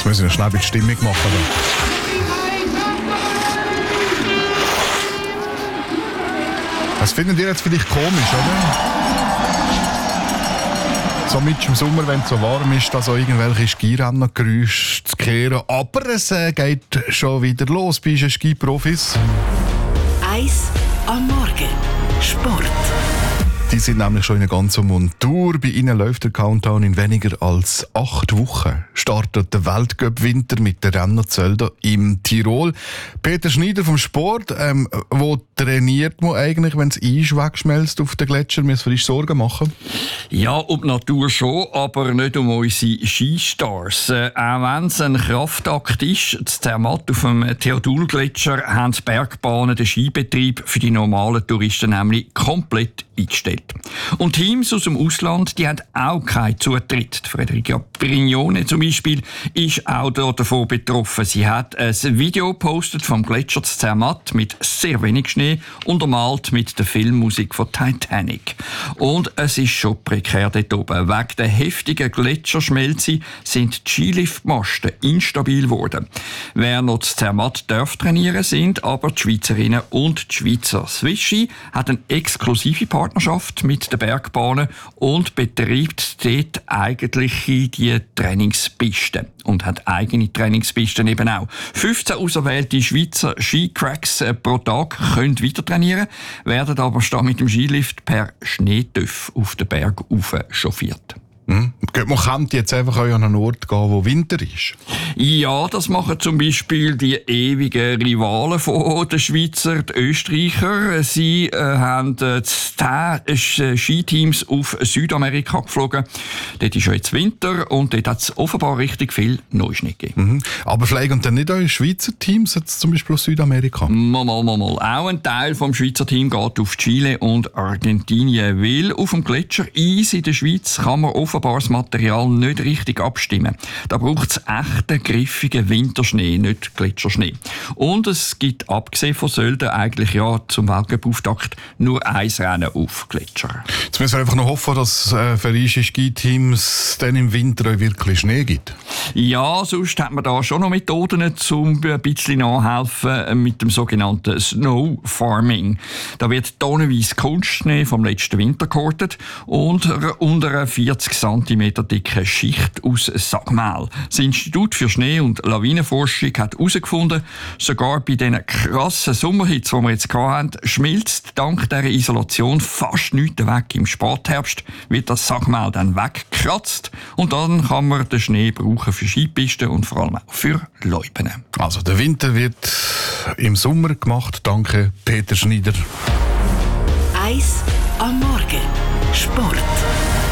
Jetzt müssen wir schnell die Stimmung machen. Das findet ihr jetzt vielleicht komisch, oder? So mit im Sommer, wenn es so warm ist, da so irgendwelche Skirennergeräusche zu hören. Aber es geht schon wieder los bei den Skiprofis. 1 am Morgen. Sport. Die sind nämlich schon in einer ganzen Montur. Bei ihnen läuft der Countdown in weniger als 8 Wochen. Startet der Weltcup-Winter mit der Rennerzölder im Tirol. Peter Schneider vom Sport. Wo trainiert man eigentlich, wenn es Eis wegschmelzt auf den Gletscher? Müssen wir uns Sorgen machen? Ja, um die Natur schon, aber nicht um unsere Skistars. Auch wenn es ein Kraftakt ist, in Zermatt auf dem Theodul-Gletscher haben die Bergbahnen den Skibetrieb für die normalen Touristen nämlich komplett eingestellt. Und Teams aus dem Ausland, die haben auch keinen Zutritt. Federica Brignone zum Beispiel ist auch davon betroffen. Sie hat ein Video gepostet vom Gletscher Zermatt mit sehr wenig Schnee, untermalt mit der Filmmusik von Titanic. Und es ist schon prekär dort oben. Wegen der heftigen Gletscherschmelze sind die Skiliftmasten instabil geworden. Wer noch zu Zermatt darf trainieren, sind aber die Schweizerinnen und die Schweizer. Swisski hat eine exklusive Partnerschaft mit den Bergbahnen und betreibt dort eigentlich die Trainingspisten und hat eigene Trainingspisten eben auch. 15 auserwählte Schweizer Skicracks pro Tag können weiter trainieren, werden aber statt mit dem Skilift per Schneetöff auf den Berg rauf chauffiert. Man könnte jetzt einfach an einen Ort gehen, wo Winter ist. Ja, das machen zum Beispiel die ewigen Rivalen von den Schweizer, die Österreicher. Sie haben 10 Skiteams auf Südamerika geflogen. Dort ist ja jetzt Winter und dort hat es offenbar richtig viel Neuschnee gegeben. Aber fliegen dann nicht eure Schweizer Teams jetzt zum Beispiel aus Südamerika? Mal. Auch ein Teil vom Schweizer Team geht auf Chile und Argentinien, weil auf dem Gletscher Eis in der Schweiz kann man offenbar das Material nicht richtig abstimmen. Da braucht es echten, griffigen Winterschnee, nicht Gletscherschnee. Und es gibt, abgesehen von Sölden, eigentlich ja zum Weltcup-Auftakt nur ein Rennen auf Gletscher. Jetzt müssen wir einfach noch hoffen, dass für unsere Skiteams dann im Winter auch wirklich Schnee gibt. Ja, sonst hat man da schon noch Methoden, um ein bisschen nachhelfen mit dem sogenannten Snow Farming. Da wird tonnenweise Kunstschnee vom letzten Winter gehortet und unter einer 40 cm dicke Schicht aus Sagmehl. Das Institut für Schnee- und Lawinenforschung hat herausgefunden, sogar bei diesen krassen Sommerhitze, die wir jetzt hatten, schmilzt dank dieser Isolation fast nichts weg. Im Spätherbst wird das Sagmehl dann weggekratzt und dann kann man den Schnee brauchen für Skipisten und vor allem auch für Loipen. Also der Winter wird im Sommer gemacht. Danke, Peter Schneider. 1 am Morgen. Sport.